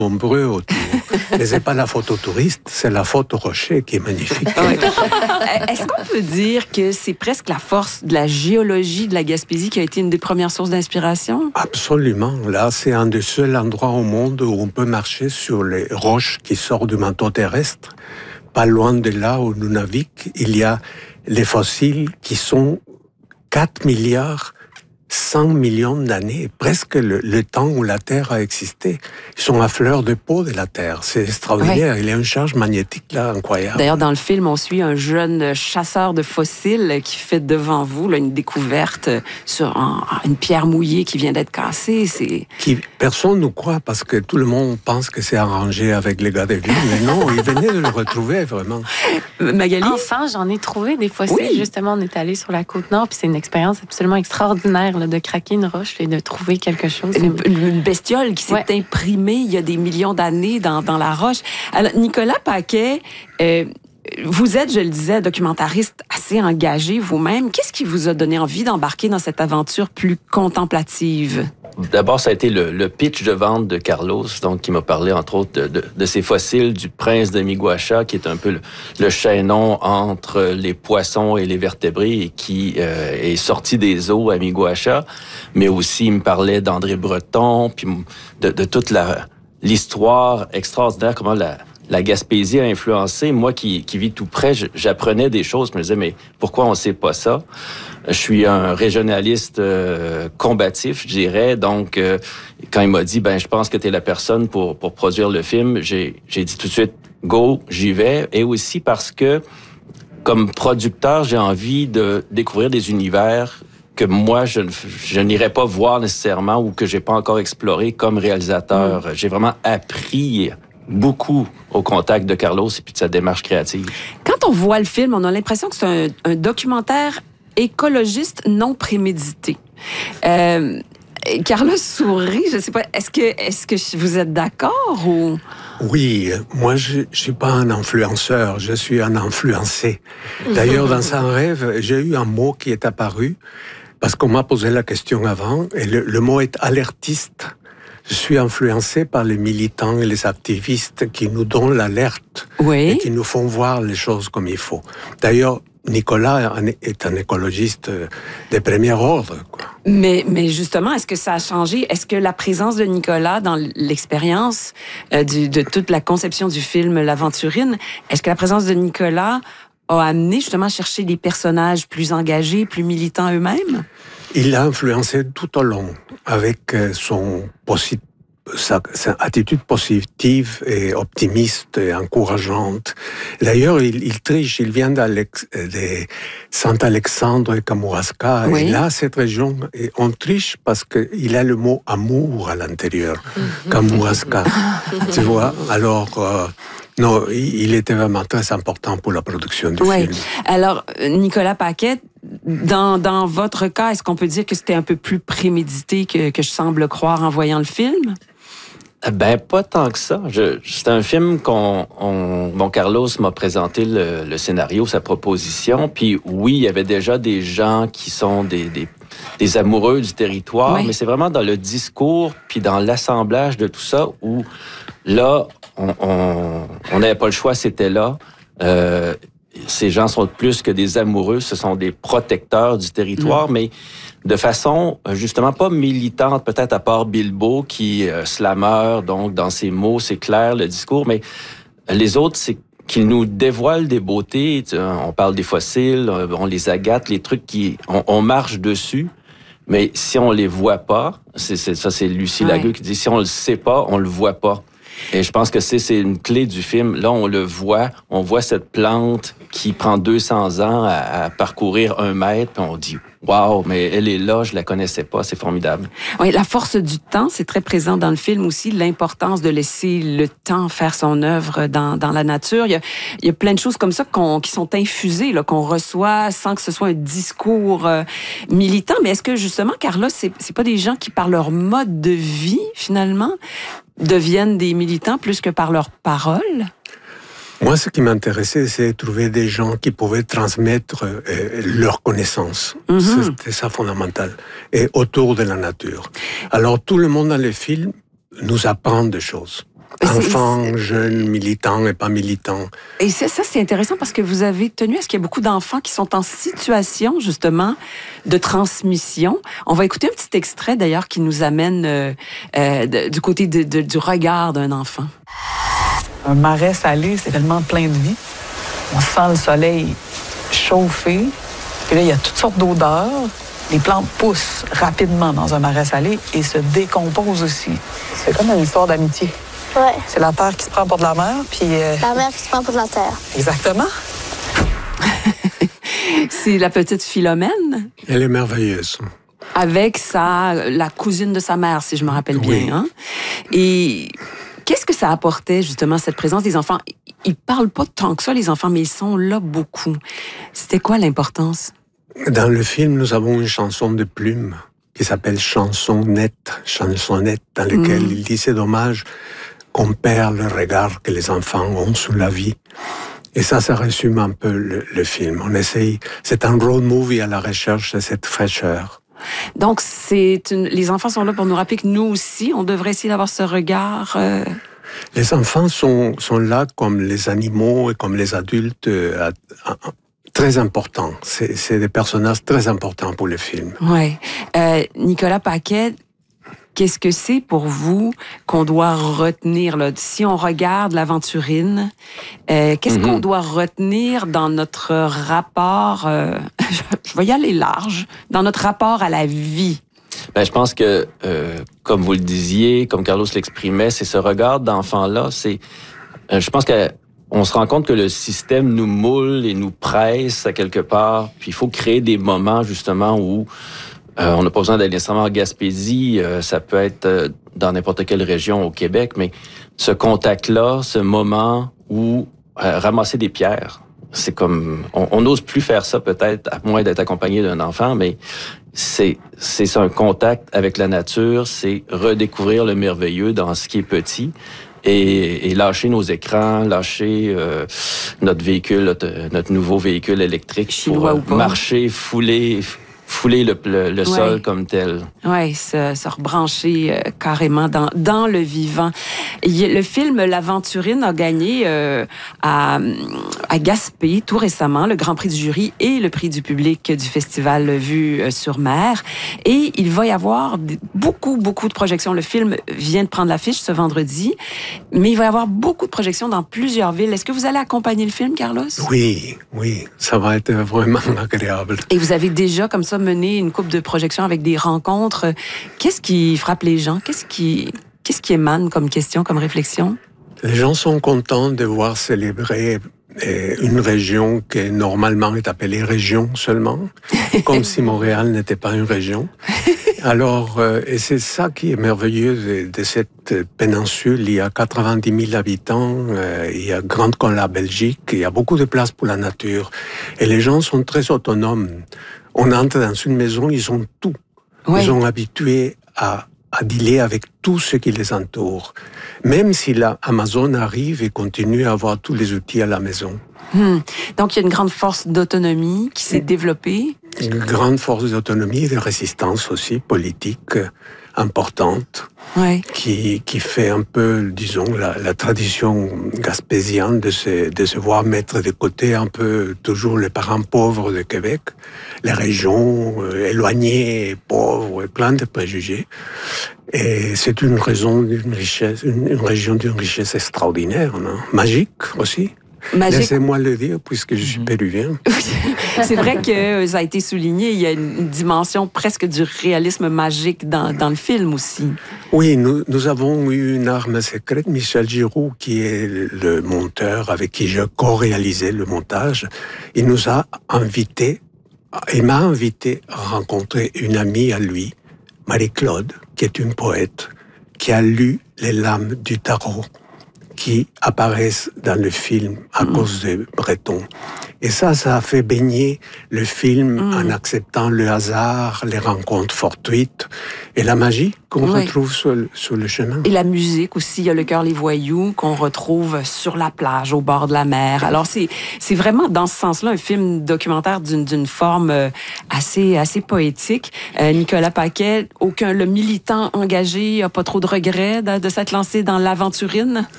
nombreux autour. Mais c'est pas la photo touriste, c'est la photo rocher qui est magnifique. Est-ce qu'on peut dire que c'est presque la force de la géologie de la Gaspésie qui a été une des premières sources d'inspiration? Absolument. Là, c'est un des seuls endroits au monde où on peut marcher sur les roches qui sortent du manteau terrestre. Pas loin de là où nous naviguons, il y a les fossiles qui sont 4 milliards 100 millions d'années, presque le temps où la Terre a existé. Ils sont à fleur de peau de la Terre. C'est extraordinaire. Il y a une charge magnétique là incroyable. D'ailleurs, dans le film, on suit un jeune chasseur de fossiles qui fait devant vous là, une découverte sur une pierre mouillée qui vient d'être cassée. Personne ne nous croit parce que tout le monde pense que c'est arrangé avec les gars des villes. Mais non, ils venaient de le retrouver vraiment. Magali? Enfant, j'en ai trouvé des fossiles. Oui. Justement, on est allé sur la Côte-Nord, puis c'est une expérience absolument extraordinaire là, de craquer une roche et de trouver quelque chose. Une bestiole qui s'est imprimée il y a des millions d'années dans la roche. Alors, Nicolas Paquet, vous êtes, je le disais, documentariste assez engagé vous-même. Qu'est-ce qui vous a donné envie d'embarquer dans cette aventure plus contemplative? D'abord, ça a été le pitch de vente de Carlos, donc qui m'a parlé, entre autres, de ces fossiles du prince de Miguacha, qui est un peu le chaînon entre les poissons et les vertébrés, et qui est sorti des eaux à Miguacha. Mais aussi, il me parlait d'André Breton, puis de toute l'histoire extraordinaire, comment la Gaspésie a influencé. Moi qui vis tout près, j'apprenais des choses. Je me disais, mais pourquoi on sait pas ça? Je suis un régionaliste combatif, je dirais. Donc, quand il m'a dit, je pense que tu es la personne pour produire le film, j'ai dit tout de suite, go, j'y vais. Et aussi parce que, comme producteur, j'ai envie de découvrir des univers que moi, je n'irais pas voir nécessairement ou que j'ai pas encore exploré comme réalisateur. J'ai vraiment appris beaucoup au contact de Carlos et puis de sa démarche créative. Quand on voit le film, on a l'impression que c'est un documentaire écologiste non prémédité. Carlos sourit, je ne sais pas, est-ce que vous êtes d'accord ou... Oui, moi je suis pas un influenceur, je suis un influencé. D'ailleurs, dans un rêve, j'ai eu un mot qui est apparu parce qu'on m'a posé la question avant et le mot est alertiste. Je suis influencé par les militants et les activistes qui nous donnent l'alerte et qui nous font voir les choses comme il faut. D'ailleurs, Nicolas est un écologiste de premier ordre, quoi. Mais justement, est-ce que ça a changé? Est-ce que la présence de Nicolas dans l'expérience de toute la conception du film L'Aventurine, est-ce que la présence de Nicolas a amené justement à chercher des personnages plus engagés, plus militants eux-mêmes? Il l'a influencé tout au long avec sa attitude positive et optimiste et encourageante. D'ailleurs, il triche, il vient de Saint-Alexandre et Kamouraska. Oui. Et là, cette région, on triche parce qu'il a le mot amour à l'intérieur. Kamouraska. Tu vois? Alors... non, il était vraiment très important pour la production du film. Alors, Nicolas Paquet, dans votre cas, est-ce qu'on peut dire que c'était un peu plus prémédité que je semble croire en voyant le film? Pas tant que ça. C'est un film dont Carlos m'a présenté le scénario, sa proposition. Puis oui, il y avait déjà des gens qui sont des amoureux du territoire, mais c'est vraiment dans le discours puis dans l'assemblage de tout ça où là, on n'avait pas le choix, c'était là. Ces gens sont plus que des amoureux, ce sont des protecteurs du territoire, mais de façon justement pas militante, peut-être à part Bilbo qui slameur, donc dans ses mots, c'est clair le discours, mais les autres, c'est qu'ils nous dévoilent des beautés. On parle des fossiles, on les agate, les trucs on marche dessus. Mais si on les voit pas, c'est Lucie Lagueux qui dit, si on le sait pas, on le voit pas. Et je pense que c'est une clé du film. Là, on le voit, on voit cette plante qui prend 200 ans à parcourir 1 mètre, puis on dit « Wow, mais elle est là, je la connaissais pas, c'est formidable. » Oui, la force du temps, c'est très présent dans le film aussi, l'importance de laisser le temps faire son œuvre dans la nature. Il y a plein de choses comme ça qui sont infusées, là, qu'on reçoit sans que ce soit un discours militant. Mais est-ce que justement, Carlos, c'est pas des gens qui, par leur mode de vie, finalement, deviennent des militants plus que par leurs paroles? Moi, ce qui m'intéressait, c'est de trouver des gens qui pouvaient transmettre leurs connaissances. C'était ça fondamental. Et autour de la nature. Alors, tout le monde dans les films nous apprend des choses. Enfants, jeunes, militants et pas militants. Et ça, c'est intéressant parce que vous avez tenu à ce qu'il y ait beaucoup d'enfants qui sont en situation, justement, de transmission. On va écouter un petit extrait, d'ailleurs, qui nous amène du côté du regard d'un enfant. Un marais salé, c'est tellement plein de vie. On sent le soleil chauffer. Puis là, il y a toutes sortes d'odeurs. Les plantes poussent rapidement dans un marais salé et se décomposent aussi. C'est comme une histoire d'amitié. Ouais. C'est la terre qui se prend pour de la mer, puis... La mer qui se prend pour de la terre. Exactement. C'est la petite Philomène. Elle est merveilleuse. Avec la cousine de sa mère, si je me rappelle bien. Oui. Hein? Et qu'est-ce que ça apportait, justement, cette présence des enfants? Ils parlent pas tant que ça, les enfants, mais ils sont là beaucoup. C'était quoi l'importance? Dans le film, nous avons une chanson de Plume qui s'appelle Chansonnette, dans laquelle il dit c'est dommage qu'on perd le regard que les enfants ont sur la vie. Et ça résume un peu le film. On essaye, c'est un road movie à la recherche de cette fraîcheur. Donc, les enfants sont là pour nous rappeler que nous aussi, on devrait essayer d'avoir ce regard. Les enfants sont là comme les animaux et comme les adultes, très importants. C'est des personnages très importants pour le film. Oui. Nicolas Paquet, qu'est-ce que c'est pour vous qu'on doit retenir, là? Si on regarde l'Aventurine, qu'est-ce qu'on doit retenir dans notre rapport, je vais y aller large, dans notre rapport à la vie? Ben, je pense que, comme vous le disiez, comme Carlos l'exprimait, c'est ce regard d'enfant-là. Je pense qu'on se rend compte que le système nous moule et nous presse à quelque part. Puis il faut créer des moments, justement, où on n'a pas besoin d'aller nécessairement en Gaspésie. Ça peut être dans n'importe quelle région au Québec. Mais ce contact-là, ce moment où ramasser des pierres, c'est comme... On n'ose plus faire ça, peut-être, à moins d'être accompagné d'un enfant, mais c'est un contact avec la nature, c'est redécouvrir le merveilleux dans ce qui est petit et lâcher nos écrans, lâcher notre véhicule, notre nouveau véhicule électrique Chinois pour marcher, fouler le sol comme tel. Oui, se rebrancher carrément dans le vivant. Le film L'Aventurine a gagné à Gaspé tout récemment le Grand Prix du jury et le prix du public du festival Vue sur Mer. Et il va y avoir beaucoup de projections. Le film vient de prendre l'affiche ce vendredi, mais il va y avoir beaucoup de projections dans plusieurs villes. Est-ce que vous allez accompagner le film, Carlos? Oui, ça va être vraiment agréable. Et vous avez déjà comme ça mené une couple de projections avec des rencontres. Qu'est-ce qui frappe les gens? Qu'est-ce qui émane comme question, comme réflexion? Les gens sont contents de voir célébrer une région qui normalement est appelée région seulement, comme si Montréal n'était pas une région. Alors, et c'est ça qui est merveilleux de cette péninsule. Il y a 90 000 habitants, il y a grande comme la Belgique, il y a beaucoup de place pour la nature. Et les gens sont très autonomes. On entre dans une maison, ils ont tout. Oui. Ils sont habitués à dealer avec tout ce qui les entoure. Même si l'Amazon arrive et continue à avoir tous les outils à la maison. Donc, il y a une grande force d'autonomie qui s'est développée. Une grande force d'autonomie et de résistance aussi, politique, importante, qui fait un peu, disons, la tradition gaspésienne de se voir mettre de côté un peu toujours les parents pauvres de Québec, les régions éloignées, pauvres, et plein de préjugés. Et c'est une région d'une richesse extraordinaire, non? Magique aussi. Laissez-moi le dire, puisque je suis péruvien. C'est vrai que ça a été souligné, il y a une dimension presque du réalisme magique dans le film aussi. Oui, nous avons eu une arme secrète, Michel Giroux, qui est le monteur avec qui je co-réalisais le montage. Il m'a invité à rencontrer une amie à lui, Marie-Claude, qui est une poète, qui a lu les lames du tarot qui apparaissent dans le film à cause des Bretons. Et ça a fait baigner le film en acceptant le hasard, les rencontres fortuites et la magie qu'on retrouve sur le chemin. Et la musique aussi, il y a Le cœur les voyous qu'on retrouve sur la plage, au bord de la mer. Alors c'est vraiment dans ce sens-là un film documentaire d'une forme assez poétique. Nicolas Paquet, le militant engagé, a pas trop de regrets de s'être lancé dans l'aventurine?